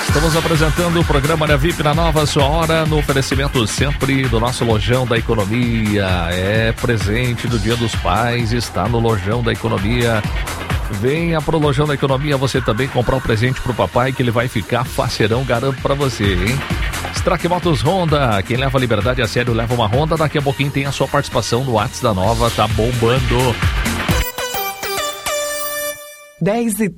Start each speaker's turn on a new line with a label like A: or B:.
A: Estamos apresentando o programa Área VIP na Nova, sua hora, no oferecimento sempre do nosso Lojão da Economia. É presente do Dia dos Pais, está no Lojão da Economia. Venha pro Lojão da Economia você também comprar um presente pro papai, que ele vai ficar faceirão, garanto pra você, hein? Strack Motos Honda, quem leva a liberdade a sério leva uma Honda. Daqui a pouquinho tem a sua participação no WhatsApp da Nova, tá bombando.
B: 10h30.